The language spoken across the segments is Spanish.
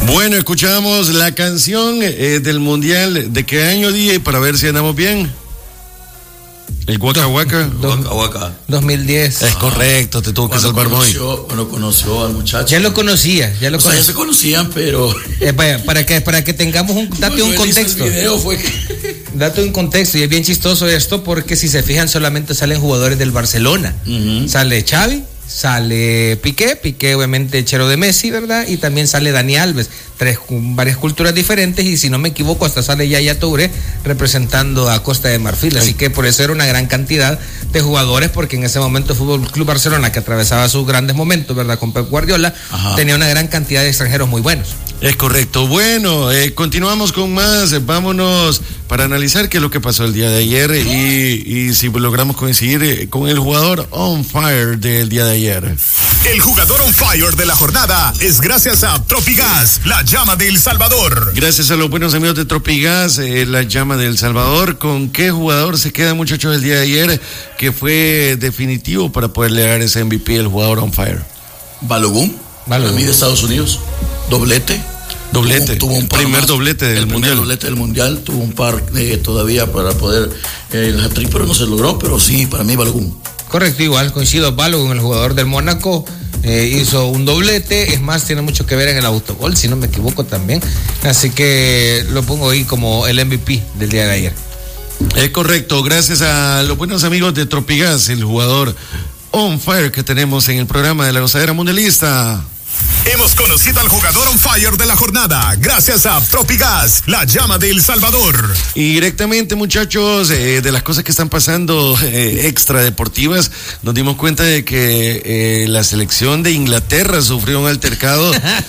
Bueno, escuchamos la canción del Mundial. ¿De qué año, DJ? Para ver si andamos bien. El Waka Waka. Waka Waka. 2010. Es correcto, te tuvo que salvar muy. Cuando conoció al muchacho. Ya lo conocía, ya se conocían, pero. Para que tengamos date un contexto. El video fue Date un contexto, y es bien chistoso esto porque si se fijan solamente salen jugadores del Barcelona. Sale Xavi, sale Piqué obviamente chero de Messi, ¿verdad? Y también sale Dani Alves, varias culturas diferentes, y si no me equivoco hasta sale Yaya Touré representando a Costa de Marfil, así que por eso era una gran cantidad de jugadores, porque en ese momento el Fútbol Club Barcelona, que atravesaba sus grandes momentos, ¿verdad? Con Pep Guardiola, tenía una gran cantidad de extranjeros muy buenos. Es correcto. Bueno, continuamos con más. Vámonos para analizar qué es lo que pasó el día de ayer y si logramos coincidir con el jugador on fire del día de ayer. El jugador on fire de la jornada es gracias a Tropigas, la llama de El Salvador. Gracias a los buenos amigos de Tropigas, la llama de El Salvador. ¿Con qué jugador se queda, muchachos, el día de ayer que fue definitivo para poderle dar ese MVP, el jugador on fire? Balogun. Para mí, de Estados Unidos. Doblete, tuvo un primer doblete del Mundial. El doblete del Mundial, tuvo un par todavía para poder el hat-trick, pero no se logró, pero sí, para mí Balogun. Correcto, igual coincido, Balogun, el jugador del Mónaco, hizo un doblete, es más, tiene mucho que ver en el autogol, si no me equivoco también, así que lo pongo ahí como el MVP del día de ayer. Es correcto, gracias a los buenos amigos de Tropigas, el jugador on fire que tenemos en el programa de la Gozadera Mundialista. Hemos conocido al jugador on fire de la jornada gracias a Tropigas, la llama de El Salvador. Y directamente, muchachos, de las cosas que están pasando extra deportivas, nos dimos cuenta de que la selección de Inglaterra sufrió un altercado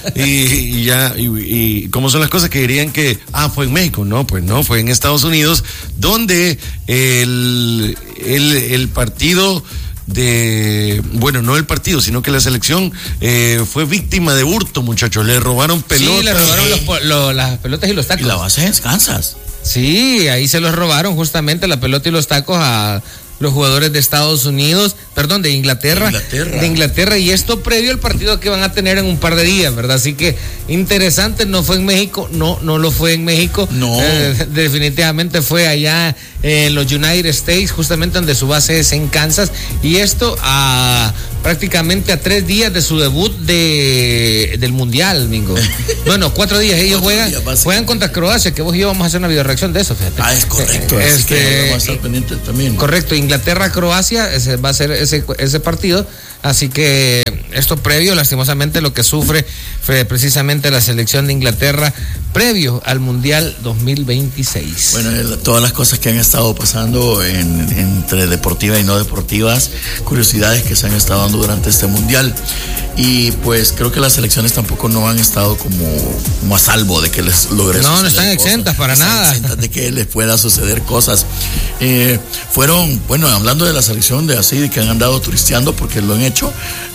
y cómo son las cosas que dirían que fue en México. No, pues no, fue en Estados Unidos, donde el partido no el partido, sino que la selección fue víctima de hurto, muchachos. Le robaron pelotas. Sí, le robaron las pelotas y los tacos. Y la base es Kansas. Sí, ahí se los robaron justamente la pelota y los tacos a los jugadores de Estados Unidos, perdón, de Inglaterra. De Inglaterra, y esto previo al partido que van a tener en un par de días, ¿verdad? Así que interesante, no fue en México, no lo fue en México. No. Definitivamente fue allá en los United States, justamente donde su base es en Kansas, y esto prácticamente a 3 días de su debut del Mundial, Mingo. Bueno, 4 días, ellos juegan contra Croacia, que vos y yo vamos a hacer una videoreacción de eso, fíjate. Es correcto, así que vamos a estar pendientes también. Correcto, Inglaterra-Croacia, va a ser ese partido, así que esto previo, lastimosamente, lo que sufre fue precisamente la selección de Inglaterra previo al Mundial 2026. Bueno, todas las cosas que han estado pasando entre deportivas y no deportivas, curiosidades que se han estado dando durante este Mundial, y pues creo que las selecciones tampoco no han estado como a salvo de que les logre suceder. No están exentas para nada. Exentas de que les pueda suceder cosas. Fueron, hablando de la selección de que han andado turisteando, porque lo han hecho,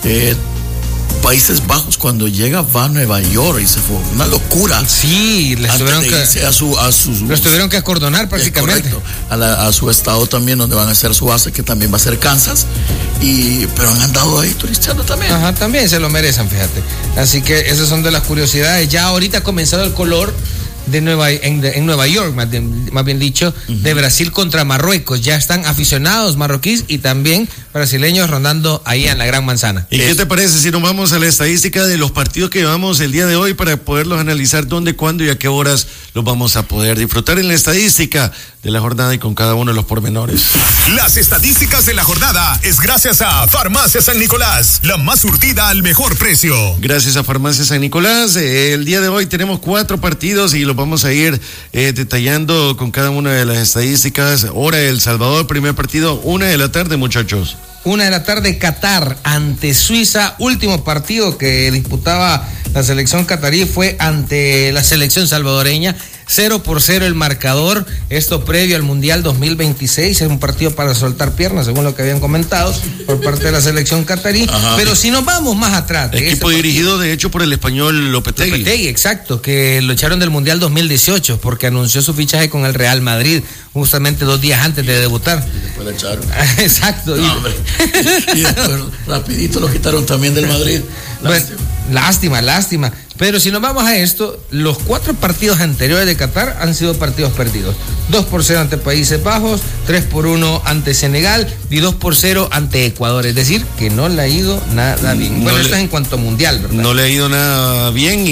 Países Bajos, cuando va a Nueva York, y se fue una locura. Sí, les tuvieron que acordonar prácticamente. Correcto, a su estado también, donde van a hacer su base, que también va a ser Kansas, pero han andado ahí turisteando también. Ajá, también se lo merecen, fíjate. Así que esas son de las curiosidades. Ya ahorita ha comenzado el color en Nueva York, más bien dicho, de Brasil contra Marruecos. Ya están aficionados marroquíes y también brasileños rondando ahí en la Gran Manzana. ¿Y qué te parece si nos vamos a la estadística de los partidos que llevamos el día de hoy para poderlos analizar dónde, cuándo y a qué horas los vamos a poder disfrutar en la estadística de la jornada y con cada uno de los pormenores? Las estadísticas de la jornada es gracias a Farmacia San Nicolás, la más surtida al mejor precio. Gracias a Farmacia San Nicolás. El día de hoy tenemos 4 partidos y los vamos a ir detallando con cada una de las estadísticas. Hora de El Salvador, primer partido, 1:00 p.m, muchachos. 1:00 p.m, Qatar ante Suiza. Último partido que disputaba la selección catarí fue ante la selección salvadoreña. 0-0 el marcador, esto previo al Mundial 2026, es un partido para soltar piernas, según lo que habían comentado por parte de la selección catarí. Ajá. Pero si nos vamos más atrás, equipo dirigido de hecho por el español Lopetegui, exacto, que lo echaron del Mundial 2018 porque anunció su fichaje con el Real Madrid justamente 2 días antes de debutar. Y después lo echaron. Exacto. No, y después rapidito lo quitaron también del Madrid. Lástima. Pero si nos vamos a esto, los 4 partidos anteriores de Qatar han sido partidos perdidos. 2-0 ante Países Bajos, 3-1 ante Senegal y 2-0 ante Ecuador. Es decir, que no le ha ido nada bien. Bueno, esto es en cuanto a mundial, ¿verdad? No le ha ido nada bien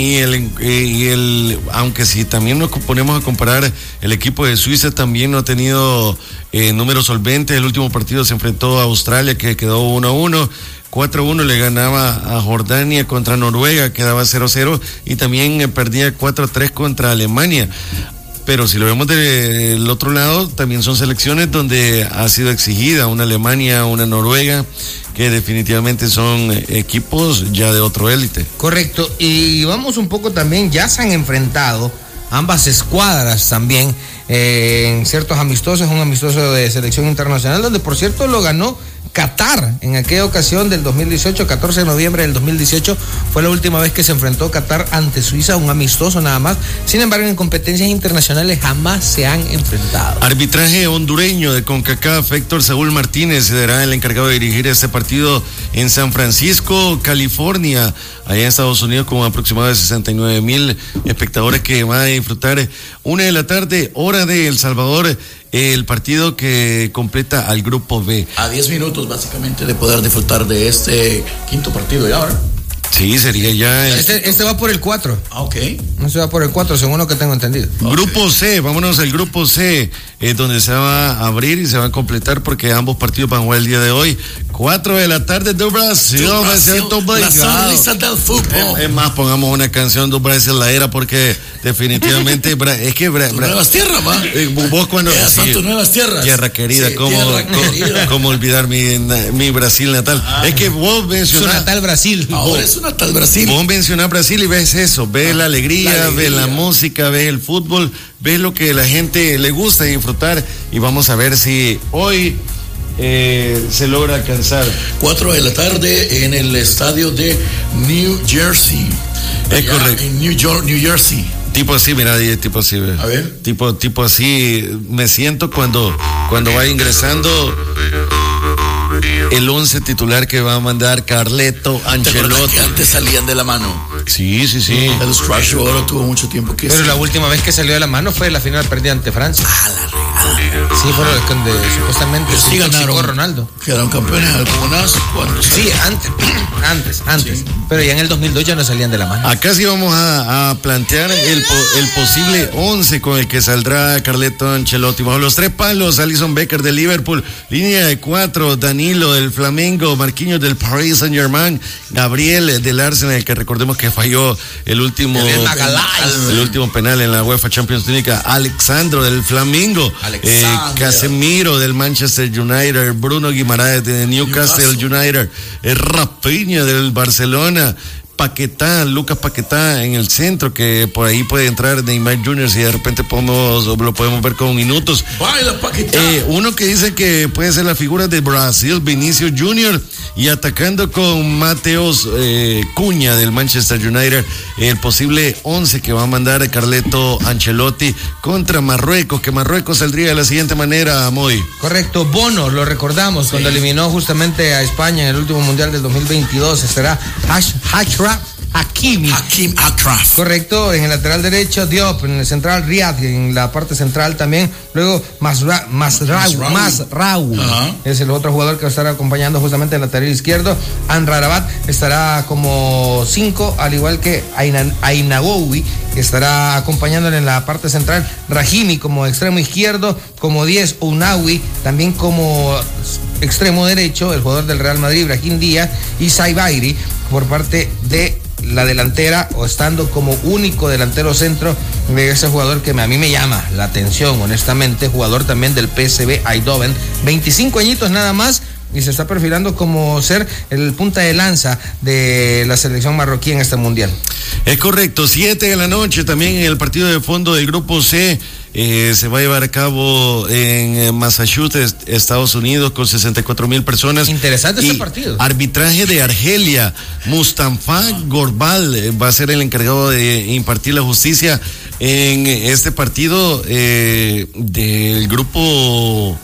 y aunque si también nos ponemos a comparar, el equipo de Suiza también no ha tenido números solventes. El último partido se enfrentó a Australia, que quedó 1-1. 4-1 le ganaba a Jordania contra Noruega, quedaba 0-0 y también perdía 4-3 contra Alemania. Pero si lo vemos del otro lado, también son selecciones donde ha sido exigida una Alemania, una Noruega, que definitivamente son equipos ya de otro élite. Correcto, y vamos un poco también, ya se han enfrentado ambas escuadras también en ciertos amistosos, un amistoso de selección internacional, donde por cierto lo ganó Qatar en aquella ocasión del 2018, 14 de noviembre del 2018, fue la última vez que se enfrentó Qatar ante Suiza, un amistoso nada más. Sin embargo, en competencias internacionales jamás se han enfrentado. Arbitraje hondureño de CONCACAF, Héctor Saúl Martínez será el encargado de dirigir este partido en San Francisco, California, allá en Estados Unidos, con aproximadamente 69,000 espectadores que van a disfrutar 1:00 p.m, hora de El Salvador, el partido que completa al grupo B. A 10 minutos básicamente de poder disfrutar de este quinto partido ya, ¿verdad? Sí, sería ya... Este va por el 4. Ah, ok. Este va por el 4, según lo que tengo entendido. Okay. Grupo C, vámonos al grupo C, donde se va a abrir y se va a completar porque ambos partidos van a jugar el día de hoy. 4:00 p.m. do Brasil, me siento la sonrisa del fútbol. Es más, pongamos una canción do Brasil la era porque definitivamente es que nuevas tierras, va. Vos cuando son tus nuevas tierras. Tierra querida, sí, ¿cómo olvidar mi Brasil natal? Es que vos mencionás su natal Brasil. Ahora es su natal Brasil. Vos mencionás Brasil y ves eso, ves la alegría, ves la música, ves el fútbol, ves lo que la gente le gusta disfrutar y vamos a ver si hoy se logra alcanzar. 4:00 p.m. en el estadio de New Jersey. Es correcto. En New Jersey. Tipo así, mira, tipo así. A ver. Tipo así me siento cuando va ingresando el 11 titular que va a mandar Carleto Ancelotti. Que antes salían de la mano. Sí. El Strash ahora tuvo mucho tiempo que... Pero la última vez que salió de la mano fue la final perdida ante Francia. La regada. Sí, fue donde supuestamente sí ganaron. Ronaldo. Quedaron campeones algunas cuando... Sí, antes. Sí. Pero ya en el 2002 ya no salían de la mano. Acá sí vamos a plantear el posible 11 con el que saldrá Carleto Ancelotti. Bajo los 3 palos, Alisson Becker del Liverpool, línea de 4, Danilo del Flamengo, Marquinhos del Paris Saint-Germain, Gabriel del Arsenal, que recordemos que falló el último penal en la UEFA Champions League, Alexandro del Flamengo, Casemiro del Manchester United, Bruno Guimaraes de Newcastle United, Rafinha del Barcelona, Lucas Paquetá en el centro, que por ahí puede entrar Neymar Jr. si de repente lo podemos ver con minutos. Baila Paquetá. Uno que dice que puede ser la figura de Brasil, Vinicius Jr., y atacando con Mateus Cunha del Manchester United, el posible 11 que va a mandar Carleto Ancelotti contra Marruecos, que Marruecos saldría de la siguiente manera, Moy. Correcto, Bono, lo recordamos, cuando eliminó justamente a España en el último mundial del 2022, estará Hakimi. Hakim Akraf. Correcto, en el lateral derecho Diop, en el central Riyad, en la parte central también. Luego Masraoui. Es el otro jugador que va a estar acompañando justamente en el lateral izquierdo. Amrabat estará como 5, al igual que Ainaoui, que estará acompañándole en la parte central. Rahimi como extremo izquierdo, como 10 Ounaoui, también como extremo derecho, el jugador del Real Madrid, Brahim Díaz, y Saibairi por parte de la delantera, o estando como único delantero centro de ese jugador que a mí me llama la atención, honestamente, jugador también del PSV Eindhoven, 25 añitos nada más, y se está perfilando como ser el punta de lanza de la selección marroquí en este mundial. Es correcto, 7:00 p.m. también en el partido de fondo del grupo C. Se va a llevar a cabo en Massachusetts, Estados Unidos, con 64,000 personas. Interesante este partido. Arbitraje de Argelia. Mustafa Gorbal va a ser el encargado de impartir la justicia en este partido del grupo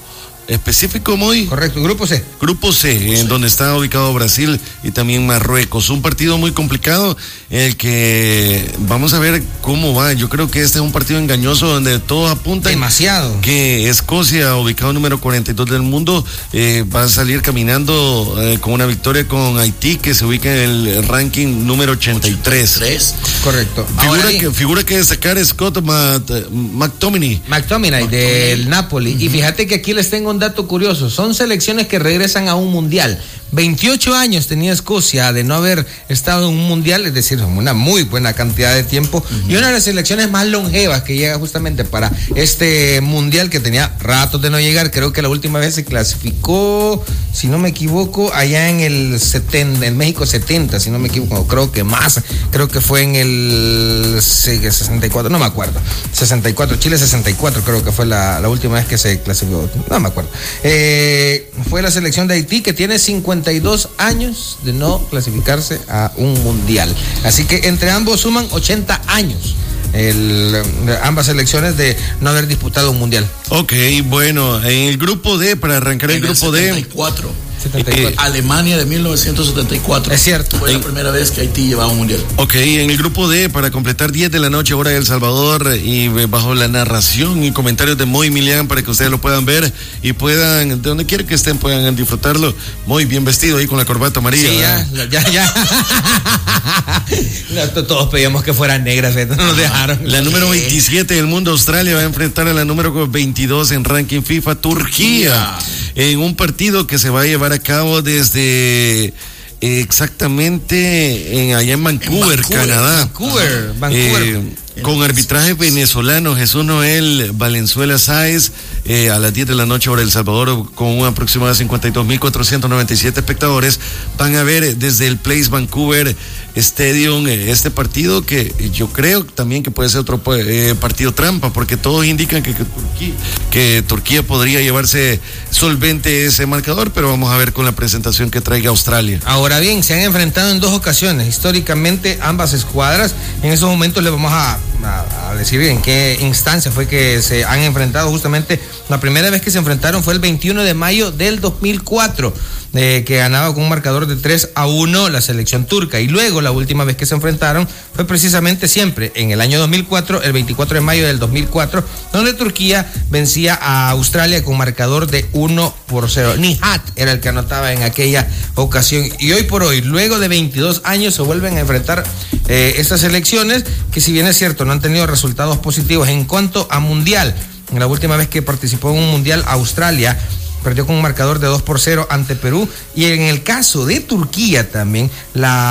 específico, muy. Correcto, grupo C. Grupo C, en donde está ubicado Brasil y también Marruecos. Un partido muy complicado, el que vamos a ver cómo va. Yo creo que este es un partido engañoso donde todo apunta demasiado que Escocia, ubicado número 42 del mundo, va a salir caminando con una victoria con Haití, que se ubica en el ranking número 83. Correcto. Figura que destacar Scott McTominay del Napoli. Y fíjate que aquí les tengo un dato curioso. Son selecciones que regresan a un mundial. 28 años tenía Escocia de no haber estado en un mundial, es decir, una muy buena cantidad de tiempo, y una de las selecciones más longevas que llega justamente para este mundial, que tenía ratos de no llegar. Creo que la última vez se clasificó, si no me equivoco, allá en el 70, en México 70, si no me equivoco, creo que fue en el 64, no me acuerdo, 64, Chile 64 creo que fue la última vez que se clasificó, no me acuerdo. Fue la selección de Haití, que tiene 52 años de no clasificarse a un mundial. Así que entre ambos suman 80 años. Ambas selecciones de no haber disputado un mundial. Ok, bueno, en el grupo D, para arrancar el grupo 74. Alemania de 1974. Es cierto. Fue la primera vez que Haití llevaba un mundial. Ok, en el grupo D, para completar 10 de la noche, hora de El Salvador, y bajo la narración y comentarios de Moy Milian, para que ustedes lo puedan ver y puedan, de donde quiera que estén, puedan disfrutarlo. Muy bien vestido ahí con la corbata amarilla. Sí, ya. No, todos pedíamos que fueran negras, no nos dejaron. La número 27 del mundo, Australia, va a enfrentar a la número 22 en ranking FIFA, Turquía, en un partido que se va a llevar a cabo desde exactamente allá en Vancouver, Canadá. Vancouver. Con arbitraje venezolano, Jesús Noel Valenzuela Sáez, a las 10 de la noche hora de El Salvador, con un aproximado de 52.497 espectadores. Van a ver desde el Place Vancouver Stadium este partido, que yo creo también que puede ser otro partido trampa, porque todos indican que Turquía podría llevarse solvente ese marcador, pero vamos a ver con la presentación que traiga Australia. Ahora bien, se han enfrentado en 2 ocasiones históricamente ambas escuadras. En esos momentos les vamos a decir en qué instancia fue que se han enfrentado. Justamente la primera vez que se enfrentaron fue el 21 de mayo del 2004, que ganaba con un marcador de 3-1 la selección turca, y luego la última vez que se enfrentaron fue precisamente siempre en el año 2004, el 24 de mayo del 2004, donde Turquía vencía a Australia con marcador de 1-0. Nihat era el que anotaba en aquella ocasión, y hoy por hoy, luego de 22 años, se vuelven a enfrentar estas selecciones, que si bien es cierto no han tenido resultados positivos en cuanto a mundial. La última vez que participó en un mundial, Australia perdió con un marcador de 2-0 ante Perú, y en el caso de Turquía también, la